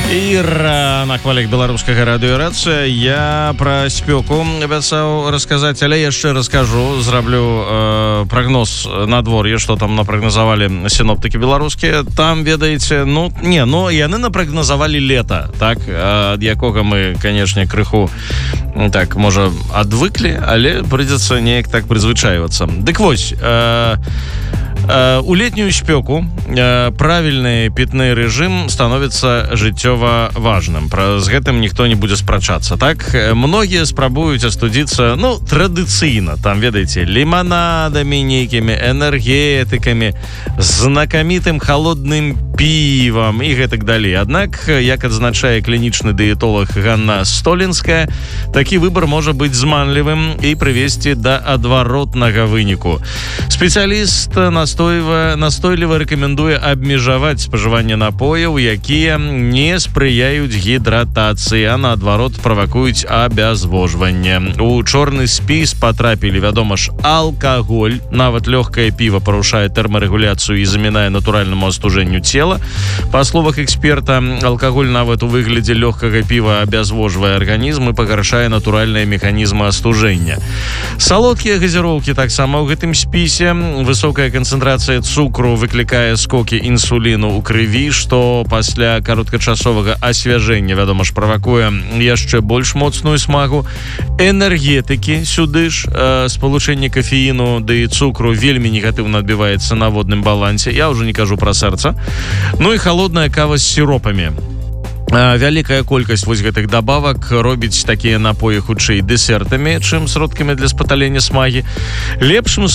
Іра на хвалях беларускага радыёрацыя. Я пра спёку абяцаў расказаць, але яшчэ раскажу, зраблю прагноз надвор'я, што там напрагназавалі сіноптыкі беларускія. Там, ведаеце, яны напрагназавалі лета, так, ад якога мы, канешне, крыху так, можа, адвыклі, але прыйдзецца неяк так прызвычайвацца. Дык вось, у летнюю спёку правільны пітны рэжым становіцца жыццёва важным. З гэтым ніхто не будзе спрачацца, так? Многія спрабуюць астудзіцца, традыцыйна, там, ведаеце, ліманадамі нейкімі, энергетыкамі, знакамітым халодным півам і гэтак далей. Аднак, як адзначае клінічны дыетолог Ганна Столінская, такі выбар можа быць зманлівым і прывесці да адваротнага выніку. Спецыяліст настойліва рэкамендуе абмежаваць спажыванне напояў, якія не спрыяюць гідратацыі, а наадварот правакуюць абязвожванне. У чорны спіс патрапілі, вядома ж, алкаголь. Нават лёгкае піва парушае тэрмарэгуляцыю і замінае натуральнаму астужэнню цела. Па словах эксперта, алкаголь нават у выглядзе лёгкага піва абязвожвае арганізм і пагаршае натуральныя механізмы астужэння. Салодкія газіроўкі таксама ў гэтым спісе. Высокая канцэнтрацыя цукру выклікае скокі інсуліну ў крыві, што пасля кароткачасовага асвяжэння, вядома ж, правакуе яшчэ больш моцную смагу. Энергетыкі сюды ж, спалучэнне кафеіну ды цукру вельмі негатыўна адбіваецца на водным балансе. Я ўжо не кажу пра сэрца. Ну і халодная кава з сіропамі. Вялікая колькасць вось гэтых дабавак робіць такія напоі хутчэй дэсертамі, чым сродкамі для спаталення смагі. Лепшым